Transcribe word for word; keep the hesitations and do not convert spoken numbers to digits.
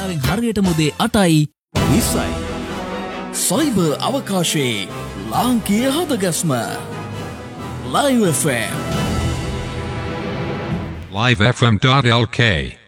වෙලාවෙන් හරියටම උදේ අටයි විස්සයි. සයිබර් අවකාශයේ ලාංකීය හදගස්ම Live F M live f m dot l k